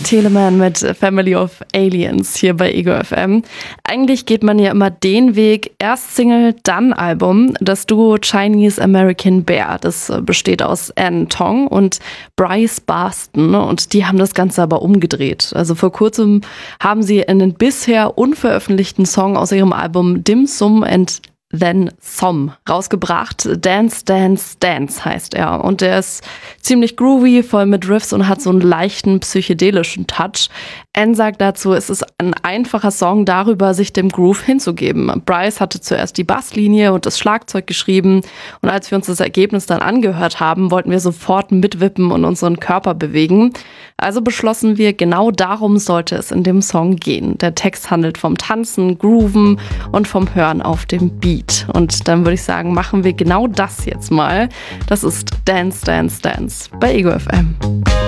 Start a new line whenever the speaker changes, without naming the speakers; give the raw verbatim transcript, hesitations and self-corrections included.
Telemann mit Family of Aliens hier bei Ego F M. Eigentlich geht man ja immer den Weg, erst Single, dann Album. Das Duo Chinese American Bear, das besteht aus Anne Tong und Bryce Barston und die haben das Ganze aber umgedreht. Also vor kurzem haben sie einen bisher unveröffentlichten Song aus ihrem Album Dim Sum and Then Some rausgebracht. Dance, Dance, Dance heißt er. Und der ist ziemlich groovy, voll mit Riffs und hat so einen leichten psychedelischen Touch. Anne sagt dazu, es ist ein einfacher Song darüber, sich dem Groove hinzugeben. Bryce hatte zuerst die Basslinie und das Schlagzeug geschrieben. Und als wir uns das Ergebnis dann angehört haben, wollten wir sofort mitwippen und unseren Körper bewegen. Also beschlossen wir, genau darum sollte es in dem Song gehen. Der Text handelt vom Tanzen, Grooven und vom Hören auf dem Beat. Und dann würde ich sagen, machen wir genau das jetzt mal. Das ist Dance, Dance, Dance bei Ego F M.